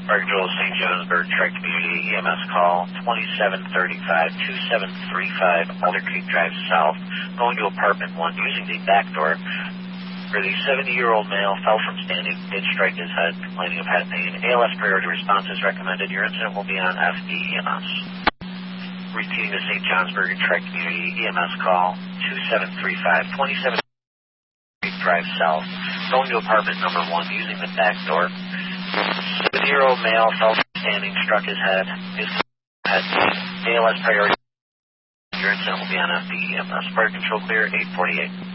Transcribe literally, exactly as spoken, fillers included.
Archangel Saint Jonesburg Tri-Community E M S call twenty-seven thirty-five, twenty-seven thirty-five Alder Creek Drive South, going to apartment one using the back door, where the seventy-year-old male fell from standing, did strike his head, complaining of head pain. A L S priority response is recommended. Your incident will be on F D E M S. Repeating the Saint Johnsburg Tri-Community E M S call twenty-seven thirty-five, twenty-seven Creek Drive South, going to apartment number one using the back door. seventy-year-old male fell from standing, struck his head, his head pain. A L S priority. Your incident will be on F D E M S. Fire control clear, eight forty-eight.